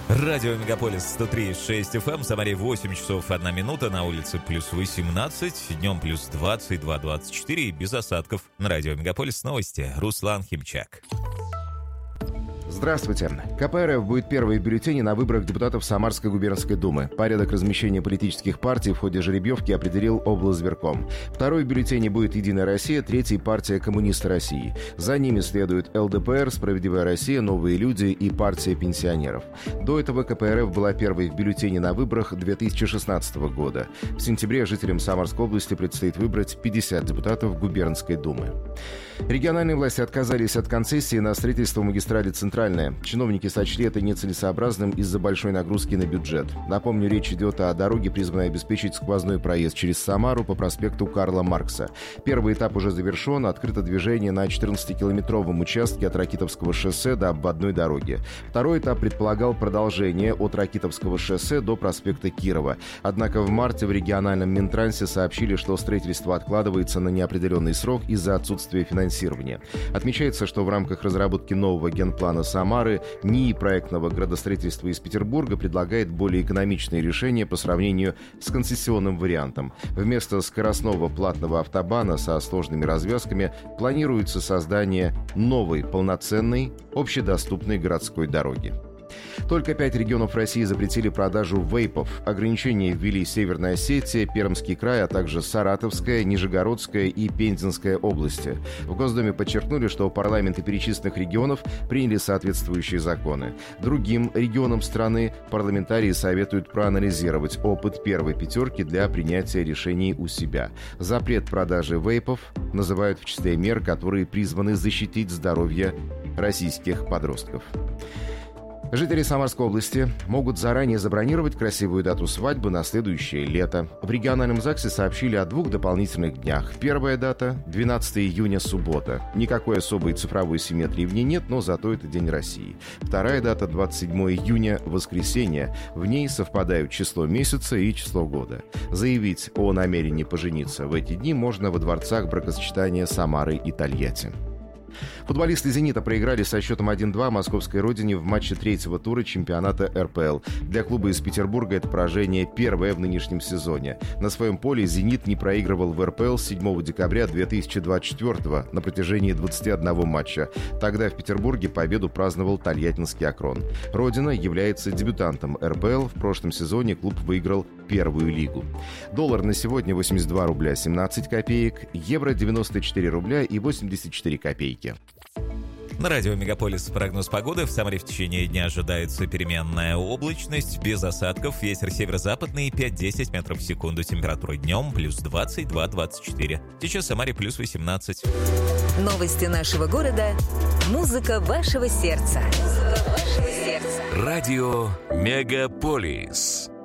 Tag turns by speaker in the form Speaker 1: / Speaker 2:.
Speaker 1: Радио Мегаполис 103,6 FM, в Самаре 8 часов 1 минута, на улице плюс 18, днем плюс 22-24 и без осадков. На радио Мегаполис новости. Руслан Химчак.
Speaker 2: Здравствуйте. КПРФ будет первой в бюллетене на выборах депутатов Самарской губернской думы. Порядок размещения политических партий в ходе жеребьевки определил облизверком. Второй в бюллетене будет «Единая Россия», третий – партия «Коммунисты России». За ними следуют ЛДПР, «Справедливая Россия», «Новые люди» и партия пенсионеров. До этого КПРФ была первой в бюллетене на выборах 2016 года. В сентябре жителям Самарской области предстоит выбрать 50 депутатов губернской думы. Региональные власти отказались от концессии на строительство магистрали «Центральная». Чиновники сочли это нецелесообразным из-за большой нагрузки на бюджет. Напомню, речь идет о дороге, призванной обеспечить сквозной проезд через Самару по проспекту Карла Маркса. Первый этап уже завершен, открыто движение на 14-километровом участке от Ракитовского шоссе до обводной дороги. Второй этап предполагал продолжение от Ракитовского шоссе до проспекта Кирова. Однако в марте в региональном Минтрансе сообщили, что строительство откладывается на неопределенный срок из-за отсутствия финансирования. Отмечается, что в рамках разработки нового генплана Самары НИИ проектного градостроительства из Петербурга предлагает более экономичные решения по сравнению с концессионным вариантом. Вместо скоростного платного автобана со сложными развязками планируется создание новой полноценной общедоступной городской дороги. Только 5 регионов России запретили продажу вейпов. Ограничения ввели Северная Осетия, Пермский край, а также Саратовская, Нижегородская и Пензенская области. В Госдуме подчеркнули, что парламенты перечисленных регионов приняли соответствующие законы. Другим регионам страны парламентарии советуют проанализировать опыт первой пятерки для принятия решений у себя. Запрет продажи вейпов называют в числе мер, которые призваны защитить здоровье российских подростков. Жители Самарской области могут заранее забронировать красивую дату свадьбы на следующее лето. В региональном ЗАГСе сообщили о 2 дополнительных днях. Первая дата – 12 июня, суббота. Никакой особой цифровой симметрии в ней нет, но зато это День России. Вторая дата – 27 июня, воскресенье. В ней совпадают число месяца и число года. Заявить о намерении пожениться в эти дни можно во дворцах бракосочетания Самары и Тольятти. Футболисты «Зенита» проиграли со счетом 1-2 московской родине в матче третьего тура чемпионата РПЛ. Для клуба из Петербурга это поражение первое в нынешнем сезоне. На своем поле «Зенит» не проигрывал в РПЛ с 7 декабря 2024 на протяжении 21 матча. Тогда в Петербурге победу праздновал тольяттинский «Акрон». «Родина» является дебютантом РПЛ. В прошлом сезоне клуб выиграл первую лигу. Доллар на сегодня 82 рубля 17 копеек, евро 94 рубля и 84 копейки.
Speaker 1: На радио Мегаполис прогноз погоды. В Самаре в течение дня ожидается переменная облачность, без осадков. Ветер северо-западный 5-10 метров в секунду. Температура днем плюс 22-24. Сейчас в Самаре плюс 18.
Speaker 3: Новости нашего города. Музыка вашего сердца.
Speaker 4: Радио Мегаполис.